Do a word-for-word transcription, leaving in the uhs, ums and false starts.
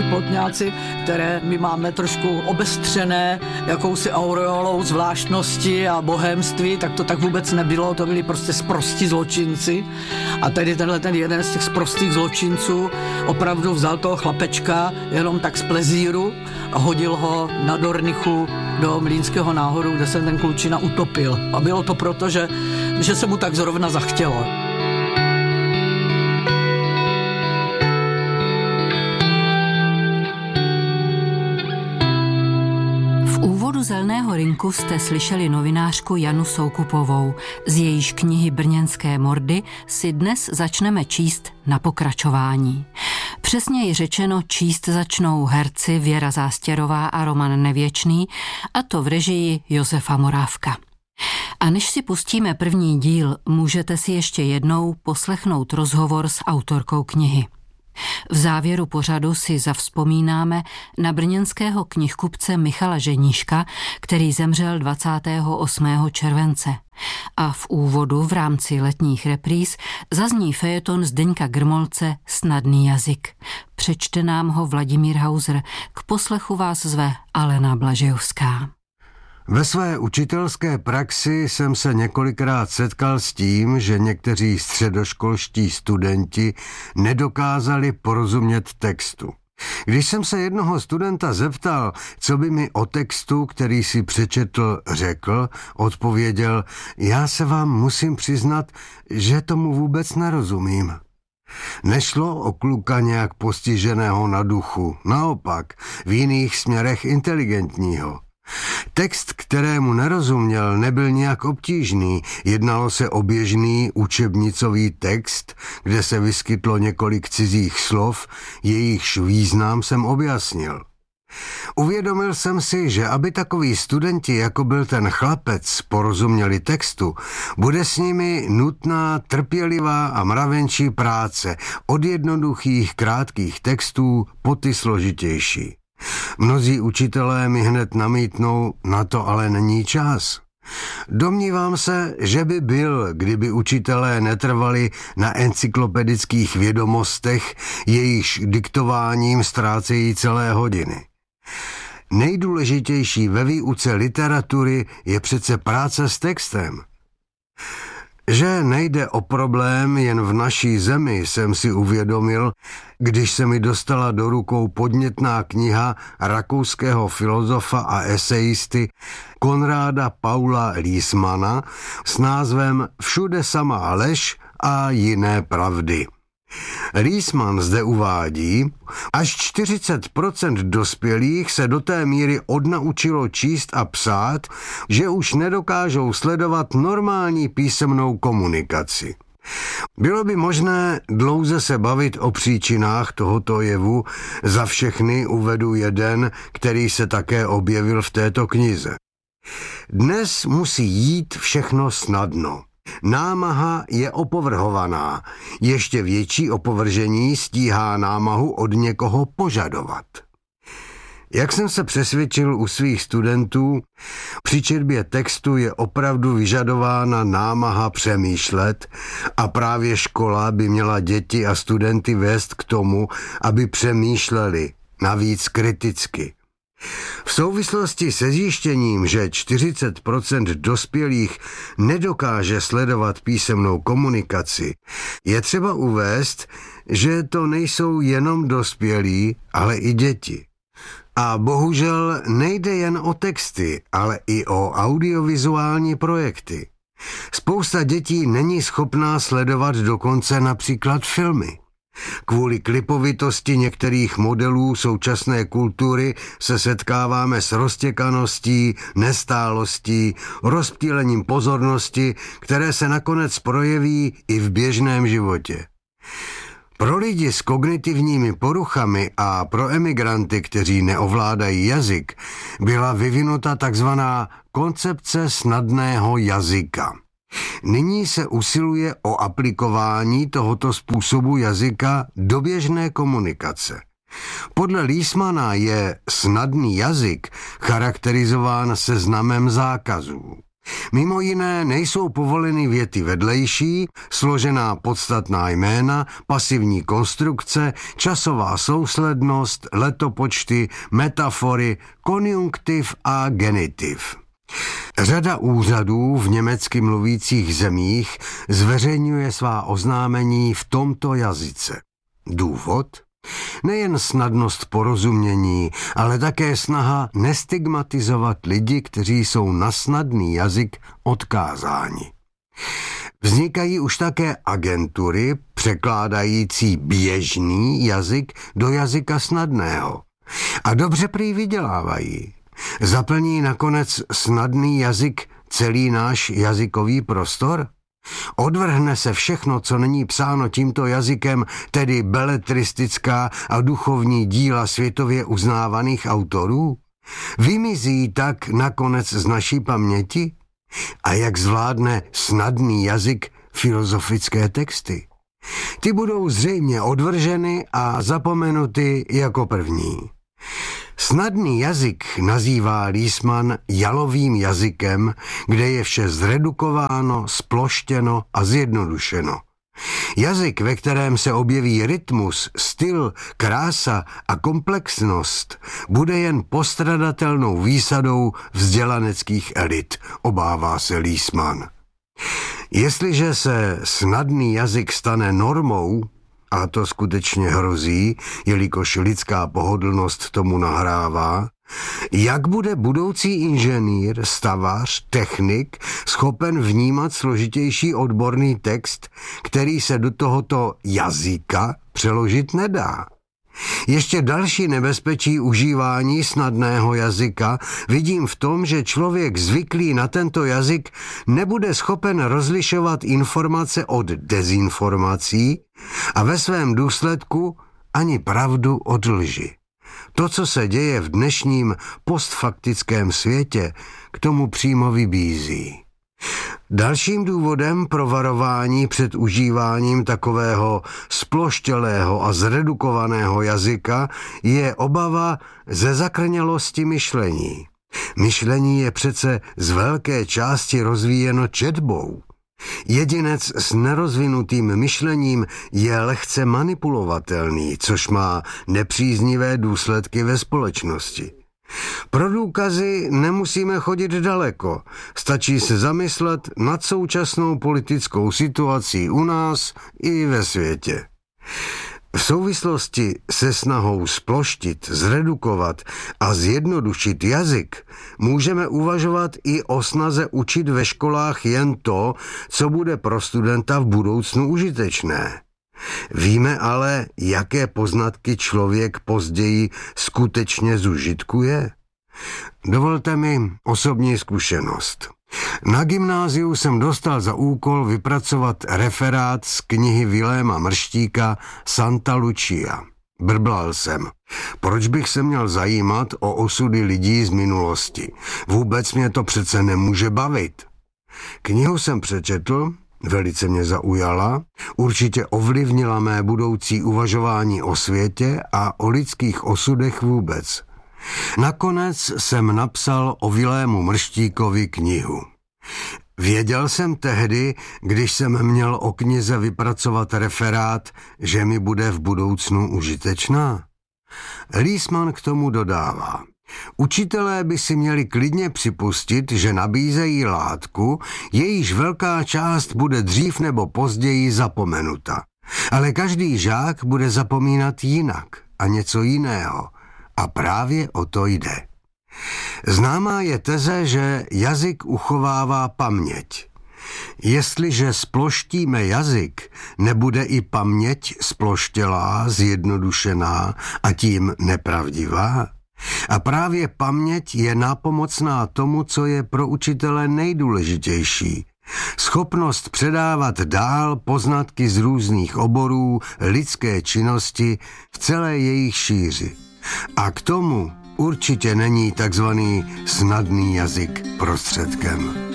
plotňáci, které my máme trošku obestřené jakousi aureolou zvláštnosti a bohémství, tak to tak vůbec nebylo, to byli prostě sprostí zločinci. A tady tenhle ten jeden z těch sprostých zločinců opravdu vzal toho chlapečka jenom tak z plezíru a hodil ho na Dornichu do Mlýnského náhoru, kde se ten klučina utopil. A bylo to proto, že, že se mu tak zrovna zachtělo. V úvodu Zelného rynku jste slyšeli novinářku Janu Soukupovou. Z jejíž knihy Brněnské mordy si dnes začneme číst na pokračování. Přesněji řečeno číst začnou herci Věra Zástěrová a Roman Nevěčný, a to v režii Josefa Morávka. A než si pustíme první díl, můžete si ještě jednou poslechnout rozhovor s autorkou knihy. V závěru pořadu si zavzpomínáme na brněnského knihkupce Michala Ženíška, který zemřel dvacátého osmého července. A v úvodu v rámci letních repríz zazní fejeton Zdeňka Grmolce Snadný jazyk. Přečte nám ho Vladimír Hauser. K poslechu vás zve Alena Blažejovská. Ve své učitelské praxi jsem se několikrát setkal s tím, že někteří středoškolští studenti nedokázali porozumět textu. Když jsem se jednoho studenta zeptal, co by mi o textu, který si přečetl, řekl, odpověděl: já se vám musím přiznat, že tomu vůbec nerozumím. Nešlo o kluka nějak postiženého na duchu, naopak, v jiných směrech inteligentního. Text, kterému nerozuměl, nebyl nějak obtížný, jednalo se o běžný učebnicový text, kde se vyskytlo několik cizích slov, jejichž význam jsem objasnil. Uvědomil jsem si, že aby takoví studenti, jako byl ten chlapec, porozuměli textu, bude s nimi nutná trpělivá a mravenčí práce od jednoduchých krátkých textů po ty složitější. Mnozí učitelé mi hned namítnou, na to ale není čas. Domnívám se, že by byl, kdyby učitelé netrvali na encyklopedických vědomostech, jejichž diktováním ztrácejí celé hodiny. Nejdůležitější ve výuce literatury je přece práce s textem. Že nejde o problém jen v naší zemi, jsem si uvědomil, když se mi dostala do rukou podnětná kniha rakouského filozofa a esejisty Konráda Paula Liessmana s názvem Všude samá lež a jiné pravdy. Liessman zde uvádí, až čtyřicet procent dospělých se do té míry odnaučilo číst a psát, že už nedokážou sledovat normální písemnou komunikaci. Bylo by možné dlouze se bavit o příčinách tohoto jevu, za všechny uvedu jeden, který se také objevil v této knize. Dnes musí jít všechno snadno. Námaha je opovrhovaná, ještě větší opovržení stíhá námahu od někoho požadovat. Jak jsem se přesvědčil u svých studentů, při četbě textu je opravdu vyžadována námaha přemýšlet a právě škola by měla děti a studenty vést k tomu, aby přemýšleli, navíc kriticky. V souvislosti se zjištěním, že čtyřicet procent dospělých nedokáže sledovat písemnou komunikaci, je třeba uvést, že to nejsou jenom dospělí, ale i děti. A bohužel nejde jen o texty, ale i o audiovizuální projekty. Spousta dětí není schopná sledovat dokonce například filmy. Kvůli klipovitosti některých modelů současné kultury se setkáváme s roztěkaností, nestálostí, rozptýlením pozornosti, které se nakonec projeví i v běžném životě. Pro lidi s kognitivními poruchami a pro emigranty, kteří neovládají jazyk, byla vyvinuta takzvaná koncepce snadného jazyka. Nyní se usiluje o aplikování tohoto způsobu jazyka do běžné komunikace. Podle Liessmana je snadný jazyk charakterizován seznamem zákazů. Mimo jiné nejsou povoleny věty vedlejší, složená podstatná jména, pasivní konstrukce, časová souslednost, letopočty, metafory, konjunktiv a genitiv. Řada úřadů v německy mluvících zemích zveřejňuje svá oznámení v tomto jazyce. Důvod? Nejen snadnost porozumění, ale také snaha nestigmatizovat lidi, kteří jsou na snadný jazyk odkázáni. Vznikají už také agentury překládající běžný jazyk do jazyka snadného. A dobře prý vydělávají. Zaplní nakonec snadný jazyk celý náš jazykový prostor? Odvrhne se všechno, co není psáno tímto jazykem, tedy beletristická a duchovní díla světově uznávaných autorů? Vymizí tak nakonec z naší paměti? A jak zvládne snadný jazyk filozofické texty? Ty budou zřejmě odvrženy a zapomenuty jako první. Snadný jazyk nazývá Liessmann jalovým jazykem, kde je vše zredukováno, sploštěno a zjednodušeno. Jazyk, ve kterém se objeví rytmus, styl, krása a komplexnost, bude jen postradatelnou výsadou vzdělaneckých elit, obává se Liessmann. Jestliže se snadný jazyk stane normou, a to skutečně hrozí, jelikož lidská pohodlnost tomu nahrává, jak bude budoucí inženýr, stavař, technik schopen vnímat složitější odborný text, který se do tohoto jazyka přeložit nedá? Ještě další nebezpečí užívání snadného jazyka vidím v tom, že člověk zvyklý na tento jazyk nebude schopen rozlišovat informace od dezinformací a ve svém důsledku ani pravdu od lži. To, co se děje v dnešním postfaktickém světě, k tomu přímo vybízí. Dalším důvodem pro varování před užíváním takového sploštělého a zredukovaného jazyka je obava ze zakrnělosti myšlení. Myšlení je přece z velké části rozvíjeno četbou. Jedinec s nerozvinutým myšlením je lehce manipulovatelný, což má nepříznivé důsledky ve společnosti. Pro důkazy nemusíme chodit daleko, stačí se zamyslet nad současnou politickou situací u nás i ve světě. V souvislosti se snahou sploštit, zredukovat a zjednodušit jazyk můžeme uvažovat i o snaze učit ve školách jen to, co bude pro studenta v budoucnu užitečné. Víme ale, jaké poznatky člověk později skutečně zužitkuje? Dovolte mi osobní zkušenost. Na gymnáziu jsem dostal za úkol vypracovat referát z knihy Viléma Mrštíka Santa Lucia. Brblal jsem. Proč bych se měl zajímat o osudy lidí z minulosti? Vůbec mě to přece nemůže bavit. Knihu jsem přečetl, velice mě zaujala, určitě ovlivnila mé budoucí uvažování o světě a o lidských osudech vůbec. Nakonec jsem napsal o Vilému Mrštíkovi knihu. Věděl jsem tehdy, když jsem měl o knize vypracovat referát, že mi bude v budoucnu užitečná? Liessmann k tomu dodává. Učitelé by si měli klidně připustit, že nabízejí látku, jejíž velká část bude dřív nebo později zapomenuta. Ale každý žák bude zapomínat jinak a něco jiného. A právě o to jde. Známá je teze, že jazyk uchovává paměť. Jestliže sploštíme jazyk, nebude i paměť sploštělá, zjednodušená a tím nepravdivá? A právě paměť je nápomocná tomu, co je pro učitele nejdůležitější. Schopnost předávat dál poznatky z různých oborů lidské činnosti v celé jejich šíři. A k tomu určitě není takzvaný snadný jazyk prostředkem.